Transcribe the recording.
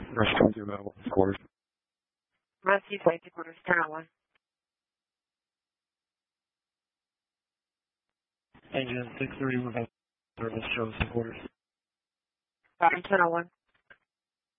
Restaurant 2 available, quarters. Rescue Flight to Quarters, turn on 1. Engine 630 with service shows quarters. Turn on 1.